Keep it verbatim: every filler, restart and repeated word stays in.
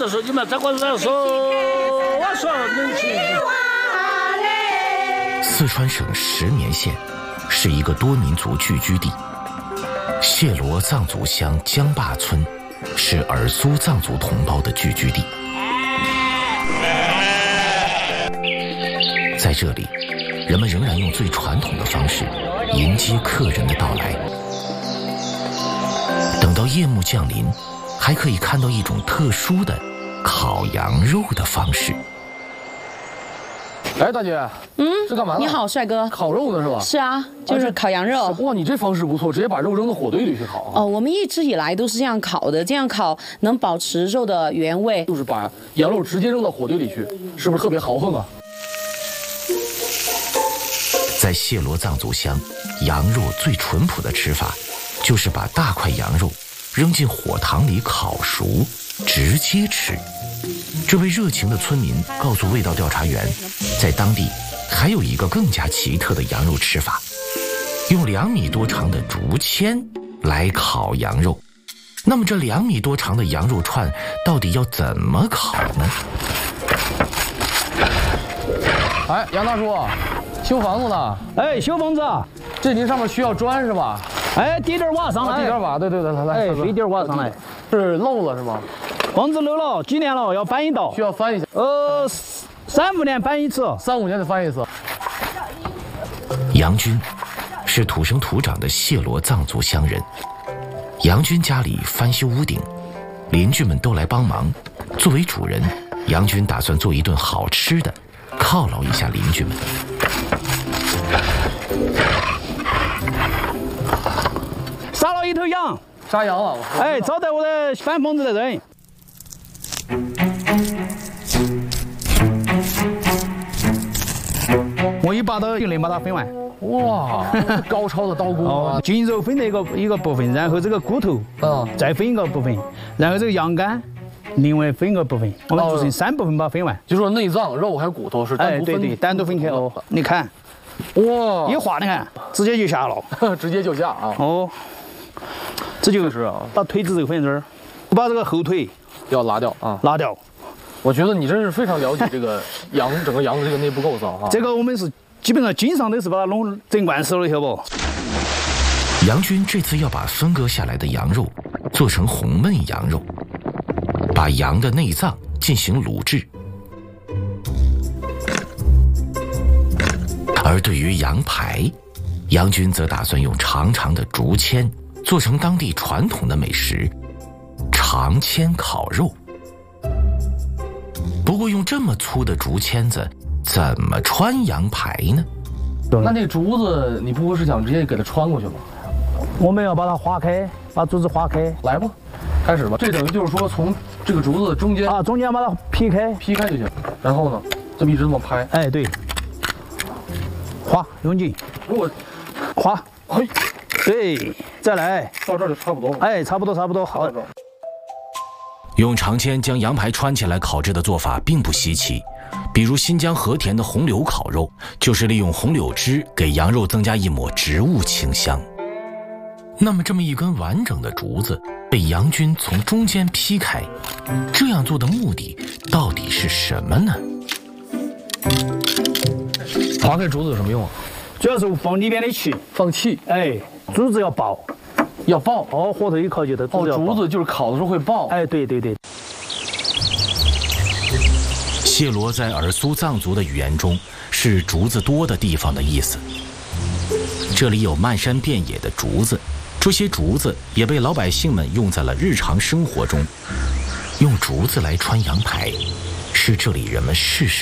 这说你们这个人说，我说能去。 四川省石棉县是一个多民族聚居地，谢罗藏族乡江坝村是尔苏藏族同胞的聚居地。在这里，人们仍然用最传统的方式迎接客人的到来。等到夜幕降临，还可以看到一种特殊的烤羊肉的方式。 哎，大姐， 嗯， 是干嘛呢？ 你好，帅哥。 烤肉呢是吧？ 是啊，就是烤羊肉。 哇，你这方式不错，直接把肉扔到火堆里去烤。 哦，我们一直以来都是这样烤的，这样烤能保持肉的原味。 就是把羊肉直接扔到火堆里去，是不是特别豪横啊？ 在谢罗藏族乡，羊肉最淳朴的吃法，就是把大块羊肉扔进火塘里烤熟，直接吃。这位热情的村民告诉味道调查员，在当地还有一个更加奇特的羊肉吃法，用两米多长的竹签来烤羊肉。那么这两米多长的羊肉串到底要怎么烤呢？ 哎，杨大叔，修房子呢？ 哎，修房子啊， 这您上面需要砖是吧？ 哎，滴点瓦上来， 滴点瓦，对对对，来来， 哎，滴点瓦上来， 是漏了是吗？ 房子漏了，几年了，要翻一道， 需要翻一下。 呃，三五年翻一次， 三五年得翻一次。 杨军是土生土长的谢罗藏族乡人，杨军家里翻修屋顶，邻居们都来帮忙。作为主人，杨军打算做一顿好吃的，犒劳一下邻居们。 杀了一头羊， 杀羊了。 哎，招待我的翻房子的人。我一把刀就能把它分完。 哇，高超的刀工啊！ 筋肉分了一个一个部分，然后这个骨头，嗯，再分一个部分，然后这个羊肝，另外分一个部分，我们做成三部分把它分完。 就说内脏、肉还有骨头是单独分， 哎，对对，单独分开哦。你看， 哇， 一划你看，直接就下了， 直接就下啊！ 哦，这就是啊，把腿子肉分这儿，把这个后腿要拿掉啊， 拿掉。 我觉得你真是非常了解这个羊整个羊的这个内部构造啊。 这个我们是基本上经常都是把它弄整罐熟了，晓得不？ 杨军这次要把分割下来的羊肉做成红焖羊肉，把羊的内脏进行卤制。而对于羊排，杨军则打算用长长的竹签做成当地传统的美食——长签烤肉。不过用这么粗的竹签子怎么穿羊排呢？ 那那竹子你不会是想直接给它穿过去吗？ 我们要把它划开，把竹子划开。 来吧，开始吧。这等于就是说从这个竹子中间啊，中间把它劈开， 劈开就行。然后呢，这么一直这么拍。 哎，对，划用劲， 如果划， 嘿， 对，再来， 到这儿就差不多了。 哎，差不多，差不多，好。 用长签将羊排穿起来烤制的做法并不稀奇，比如新疆和田的红柳烤肉，就是利用红柳枝给羊肉增加一抹植物清香。那么这么一根完整的竹子被杨军从中间劈开，这样做的目的到底是什么呢？ 划开竹子有什么用啊？ 主要是放里面的气， 放气。 哎，竹子要爆。 要爆哦，火头一烤就得哦，竹子就是烤的时候会爆。 哎，对对对。 谢罗在尔苏藏族的语言中是竹子多的地方的意思。这里有漫山遍野的竹子，这些竹子也被老百姓们用在了日常生活中。用竹子来穿羊排，是这里人们世世